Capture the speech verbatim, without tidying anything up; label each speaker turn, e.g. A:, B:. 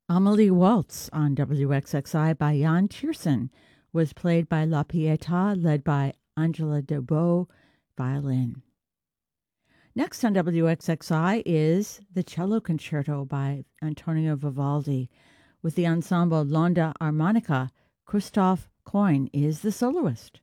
A: Amelie Waltz on W X X I by Jan Tiersen was played by La Pietà, led by Angela Debo, violin. Next on W X X I is the Cello Concerto by Antonio Vivaldi. With the ensemble L'Onda Armonica, Christoph Coin is the soloist.